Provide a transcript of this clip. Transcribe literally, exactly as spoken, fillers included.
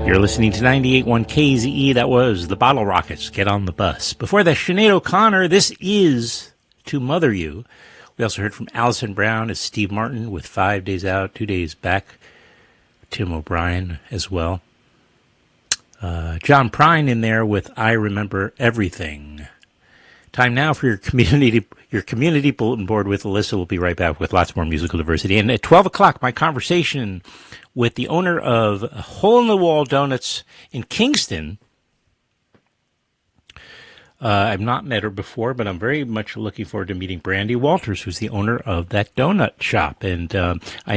You're listening to ninety-eight point one K Z E. That was the Bottle Rockets, Get on the Bus. Before that, Sinead O'Connor, This Is To Mother You. We also heard from Alison Brown as Steve Martin with Five Days Out, Two Days Back. Tim O'Brien as well. Uh, John Prine in there with I Remember Everything. Time now for your community your community bulletin board with Alyssa. We'll be right back with lots more musical diversity. And at twelve o'clock, my conversation with the owner of Hole in the Wall Donuts in Kingston. Uh, I've not met her before, but I'm very much looking forward to meeting Brandy Walters, who's the owner of that donut shop. And um, I